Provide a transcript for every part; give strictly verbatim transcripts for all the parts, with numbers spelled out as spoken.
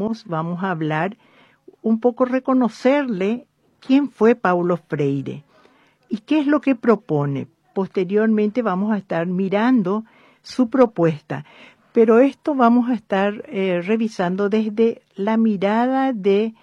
digamos, vamos a hablar un poco, reconocerle quién fue Paulo Freire y qué es lo que propone. Posteriormente vamos a estar mirando su propuesta, pero esto vamos a estar eh, revisando desde la mirada de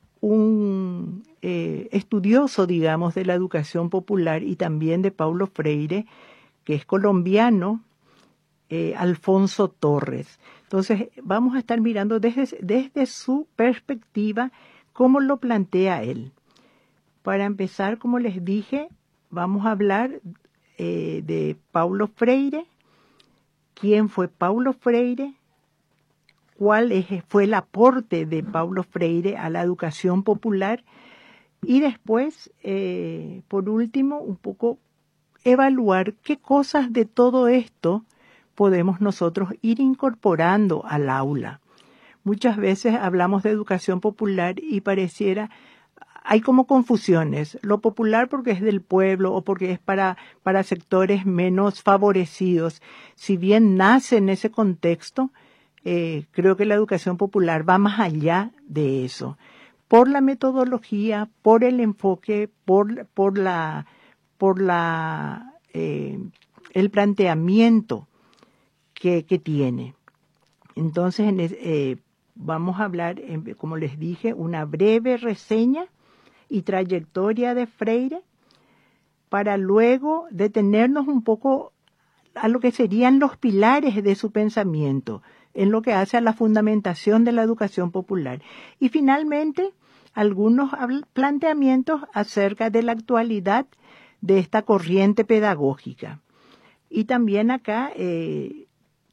un eh, estudioso, digamos, de la educación popular y también de Paulo Freire, que es colombiano, eh, Alfonso Torres. Entonces, vamos a estar mirando desde, desde su perspectiva cómo lo plantea él. Para empezar, como les dije, vamos a hablar eh, de Paulo Freire, quién fue Paulo Freire, cuál es, fue el aporte de Paulo Freire a la educación popular y después, eh, por último, un poco evaluar qué cosas de todo esto podemos nosotros ir incorporando al aula. Muchas veces hablamos de educación popular y pareciera, hay como confusiones, lo popular porque es del pueblo o porque es para, para sectores menos favorecidos. Si bien nace en ese contexto, eh, creo que la educación popular va más allá de eso. Por la metodología, por el enfoque, por, por la, por la, eh, el planteamiento que, que tiene. Entonces, en, eh, vamos a hablar, como les dije, una breve reseña y trayectoria de Freire para luego detenernos un poco a lo que serían los pilares de su pensamiento, en lo que hace a la fundamentación de la educación popular. Y finalmente, algunos planteamientos acerca de la actualidad de esta corriente pedagógica. Y también acá, eh,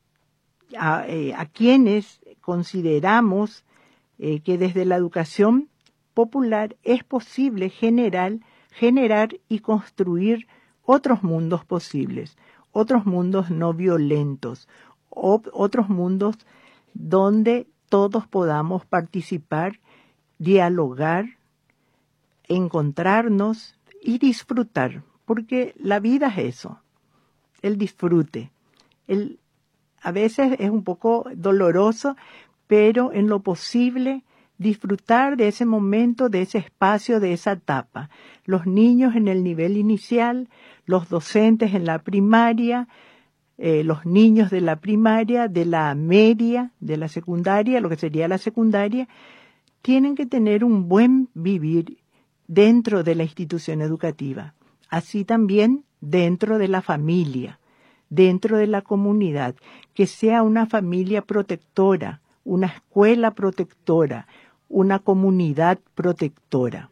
a, eh, a quienes consideramos eh, que desde la educación popular es posible generar, generar y construir otros mundos posibles, otros mundos no violentos, o, otros mundos donde todos podamos participar, dialogar, encontrarnos y disfrutar, porque la vida es eso, el disfrute. El, a veces es un poco doloroso, pero en lo posible disfrutar de ese momento, de ese espacio, de esa etapa. Los niños en el nivel inicial, los docentes en la primaria, eh, los niños de la primaria, de la media, de la secundaria, lo que sería la secundaria, tienen que tener un buen vivir dentro de la institución educativa. Así también dentro de la familia, dentro de la comunidad, que sea una familia protectora, una escuela protectora, una comunidad protectora.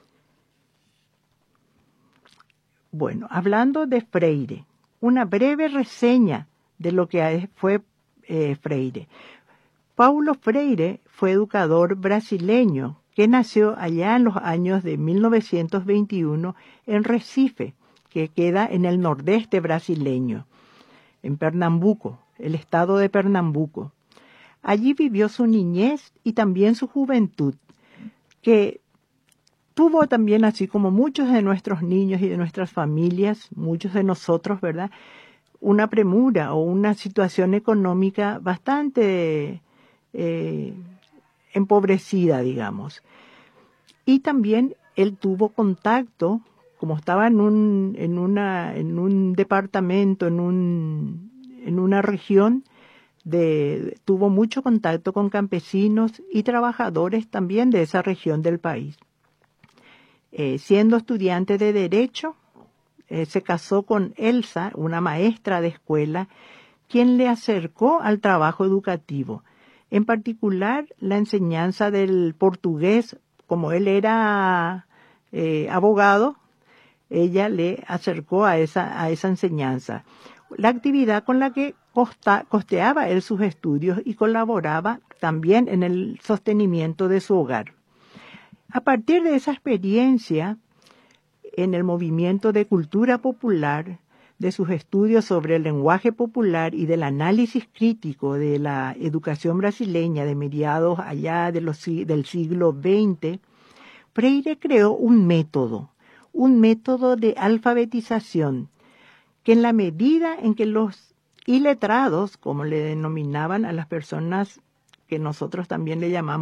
Bueno, hablando de Freire, una breve reseña de lo que fue eh, Freire. Paulo Freire fue educador brasileño que nació allá en los años de mil novecientos veintiuno en Recife, que queda en el nordeste brasileño, en Pernambuco, el estado de Pernambuco. Allí vivió su niñez y también su juventud, que tuvo también, así como muchos de nuestros niños y de nuestras familias, muchos de nosotros, ¿verdad?, una premura o una situación económica bastante eh, empobrecida, digamos. Y también él tuvo contacto, como estaba en un, en una, en un departamento, en un, en una región, de, tuvo mucho contacto con campesinos y trabajadores también de esa región del país. Eh, siendo estudiante de Derecho, eh, se casó con Elsa, una maestra de escuela, quien le acercó al trabajo educativo. En particular, la enseñanza del portugués, como él era eh, abogado, ella le acercó a esa, a esa enseñanza. La actividad con la que costa, costeaba él sus estudios y colaboraba también en el sostenimiento de su hogar. A partir de esa experiencia en el movimiento de cultura popular, de sus estudios sobre el lenguaje popular y del análisis crítico de la educación brasileña de mediados allá de los, del siglo veinte, Freire creó un método, un método de alfabetización, que en la medida en que los iletrados, como le denominaban a las personas que nosotros también le llamamos